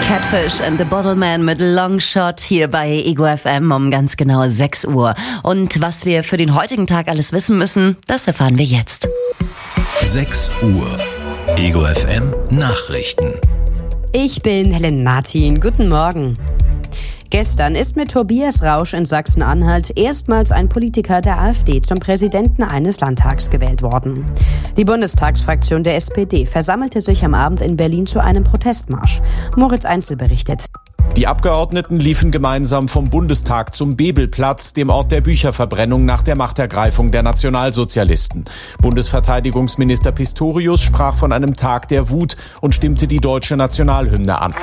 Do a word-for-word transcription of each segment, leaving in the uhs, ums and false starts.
Catfish and the Bottleman mit Longshot hier bei Ego F M um ganz genau sechs Uhr. Und was wir für den heutigen Tag alles wissen müssen, das erfahren wir jetzt. sechs Uhr. Ego F M Nachrichten. Ich bin Helen Martin. Guten Morgen. Gestern ist mit Tobias Rausch in Sachsen-Anhalt erstmals ein Politiker der AfD zum Präsidenten eines Landtags gewählt worden. Die Bundestagsfraktion der S P D versammelte sich am Abend in Berlin zu einem Protestmarsch. Moritz Einzel berichtet. Die Abgeordneten liefen gemeinsam vom Bundestag zum Bebelplatz, dem Ort der Bücherverbrennung nach der Machtergreifung der Nationalsozialisten. Bundesverteidigungsminister Pistorius sprach von einem Tag der Wut und stimmte die deutsche Nationalhymne an.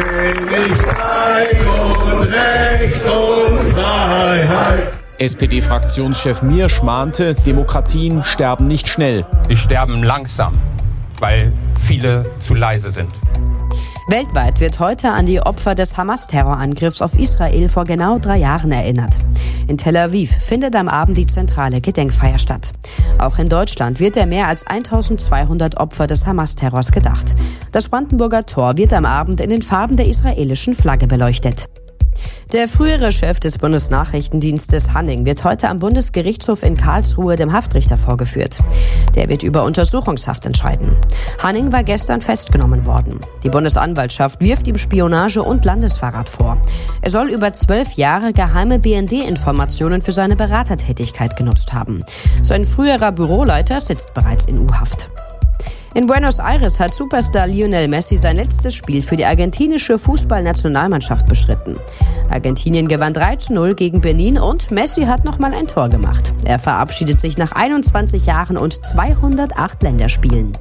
Recht und Freiheit. S P D-Fraktionschef Miersch mahnte, Demokratien sterben nicht schnell. Sie sterben langsam, weil viele zu leise sind. Weltweit wird heute an die Opfer des Hamas-Terrorangriffs auf Israel vor genau drei Jahren erinnert. In Tel Aviv findet am Abend die zentrale Gedenkfeier statt. Auch in Deutschland wird der mehr als eintausendzweihundert Opfer des Hamas-Terrors gedacht. Das Brandenburger Tor wird am Abend in den Farben der israelischen Flagge beleuchtet. Der frühere Chef des Bundesnachrichtendienstes Hanning wird heute am Bundesgerichtshof in Karlsruhe dem Haftrichter vorgeführt. Der wird über Untersuchungshaft entscheiden. Hanning war gestern festgenommen worden. Die Bundesanwaltschaft wirft ihm Spionage und Landesverrat vor. Er soll über zwölf Jahre geheime B N D-Informationen für seine Beratertätigkeit genutzt haben. Sein früherer Büroleiter sitzt bereits in U-Haft. In Buenos Aires hat Superstar Lionel Messi sein letztes Spiel für die argentinische Fußballnationalmannschaft bestritten. Argentinien gewann drei zu null gegen Benin und Messi hat nochmal ein Tor gemacht. Er verabschiedet sich nach einundzwanzig Jahren und zweihundertacht Länderspielen.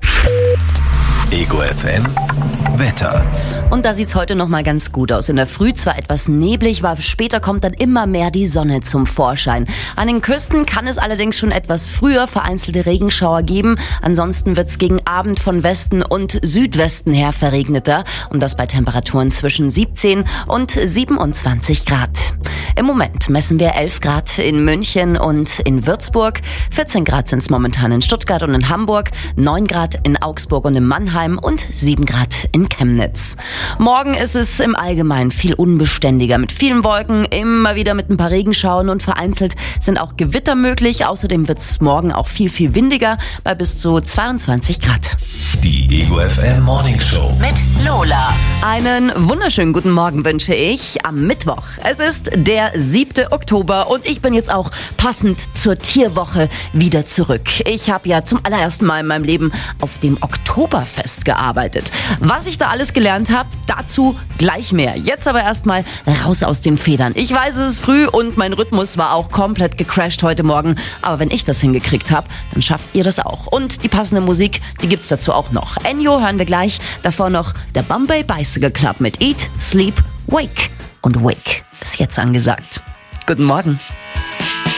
Ego F M Wetter. Und da sieht's heute noch mal ganz gut aus. In der Früh zwar etwas neblig, aber später kommt dann immer mehr die Sonne zum Vorschein. An den Küsten kann es allerdings schon etwas früher vereinzelte Regenschauer geben. Ansonsten wird's gegen Abend von Westen und Südwesten her verregneter. Und das bei Temperaturen zwischen siebzehn und siebenundzwanzig Grad. Im Moment messen wir elf Grad in München und in Würzburg. vierzehn Grad sind's momentan in Stuttgart und in Hamburg. neun Grad in Augsburg und in Mannheim und sieben Grad in Chemnitz. Morgen ist es im Allgemeinen viel unbeständiger mit vielen Wolken, immer wieder mit ein paar Regenschauern und vereinzelt sind auch Gewitter möglich. Außerdem wird es morgen auch viel, viel windiger bei bis zu zweiundzwanzig Grad. Die Ego F M Morning Show mit Lola. Einen wunderschönen guten Morgen wünsche ich am Mittwoch. Es ist der siebte Oktober und ich bin jetzt auch passend zur Tierwoche wieder zurück. Ich habe ja zum allerersten Mal in meinem Leben auf dem Oktoberfest gearbeitet. Was ich da alles gelernt habe, dazu gleich mehr. Jetzt aber erstmal raus aus den Federn. Ich weiß, es ist früh und mein Rhythmus war auch komplett gecrashed heute Morgen. Aber wenn ich das hingekriegt habe, dann schafft ihr das auch. Und die passende Musik, die gibt's dazu auch noch. Enyo hören wir gleich. Davor noch der Bombay Bicycle Club mit Eat, Sleep, Wake. Und Wake ist jetzt angesagt. Guten Morgen.